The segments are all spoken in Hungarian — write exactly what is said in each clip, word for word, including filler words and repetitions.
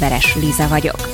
Veres Liza vagyok.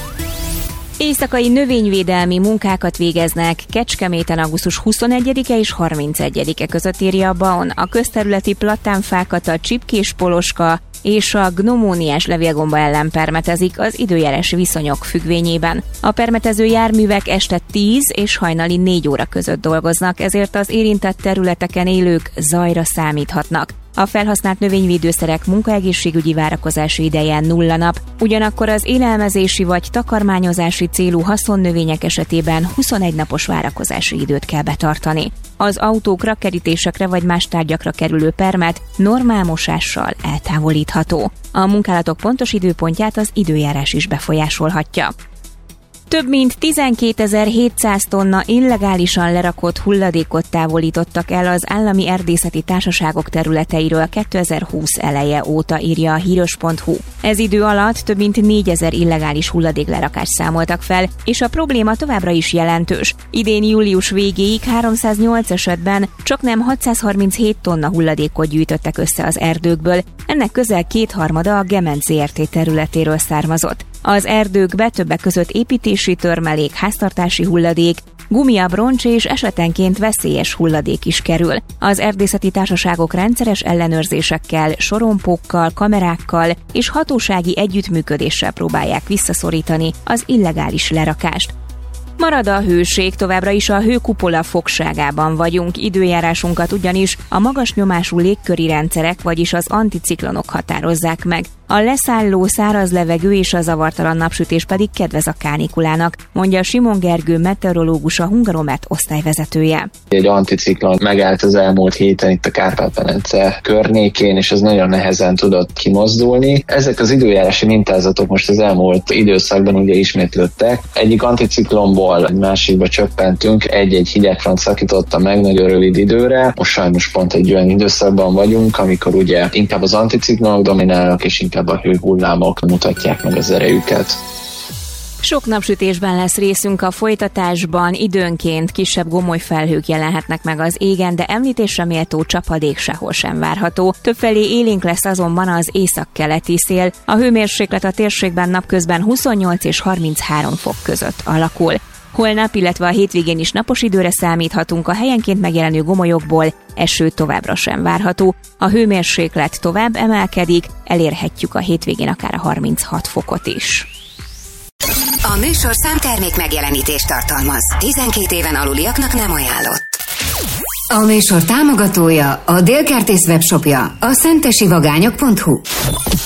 Éjszakai növényvédelmi munkákat végeznek Kecskeméten augusztus huszonegyedike és harmincegyedike között, írja a bé á o en. A közterületi platánfákat a csipkés poloska és a gnomóniás levélgomba ellen permetezik az időjárás viszonyok függvényében. A permetező járművek este tíz és hajnali négy óra között dolgoznak, ezért az érintett területeken élők zajra számíthatnak. A felhasznált növényvédőszerek munkaegészségügyi várakozási ideje nulla nap, ugyanakkor az élelmezési vagy takarmányozási célú haszonnövények esetében huszonegy napos várakozási időt kell betartani. Az autókra, kerítésekre vagy más tárgyakra kerülő permet normál mosással eltávolítható. A munkálatok pontos időpontját az időjárás is befolyásolhatja. Több mint tizenkétezer-hétszáz tonna illegálisan lerakott hulladékot távolítottak el az állami erdészeti társaságok területeiről kétezer-húsz eleje óta, írja a híros pont hú. Ez idő alatt több mint négyezer illegális hulladéklerakást számoltak fel, és a probléma továbbra is jelentős. Idén július végéig háromszáznyolc esetben csaknem hatszázharminchét tonna hulladékot gyűjtöttek össze az erdőkből, ennek közel kétharmada a Gement zé er té területéről származott. Az erdőkbe többek között építési törmelék, háztartási hulladék, gumiabroncs és esetenként veszélyes hulladék is kerül. Az erdészeti társaságok rendszeres ellenőrzésekkel, sorompókkal, kamerákkal és hatósági együttműködéssel próbálják visszaszorítani az illegális lerakást. Marad a hőség, továbbra is a hőkupola fogságában vagyunk, időjárásunkat ugyanis a magas nyomású légköri rendszerek, vagyis az anticiklonok határozzák meg. A leszálló száraz levegő és a zavartalan napsütés pedig kedvez a kánikulának, mondja Simon Gergő meteorológus, a Hungaromet osztályvezetője. Egy anticiklon megállt az elmúlt héten itt a Kárpát-medence környékén, és ez nagyon nehezen tudott kimozdulni. Ezek az időjárási mintázatok most az elmúlt időszakban ugye ismétlődtek. Egyik anticiklonból egy másikba csöppentünk, egy-egy hidegfront szakította meg nagyon rövid időre. Most sajnos pont egy olyan időszakban vagyunk, amikor ugye inkább az anticiklonok dominálnak, és inkább a hőhullámok mutatják meg az erejüket. Sok napsütésben lesz részünk a folytatásban, időnként kisebb gomoly felhők jelenhetnek meg az égen, de említésre méltó csapadék sehol sem várható. Többfelé élénk lesz azonban az északkeleti szél. A hőmérséklet a térségben napközben huszonnyolc és harminchárom fok között alakul. Holnap, illetve a hétvégén is napos időre számíthatunk, a helyenként megjelenő gomolyokból eső továbbra sem várható. A hőmérséklet tovább emelkedik, elérhetjük a hétvégén akár a harminchat fokot is. A műsor számtermék megjelenítést tartalmaz. tizenkét éven aluliaknak nem ajánlott. A műsor támogatója, a Dél Kertész webshopja, a szentesi vagányok pont hu.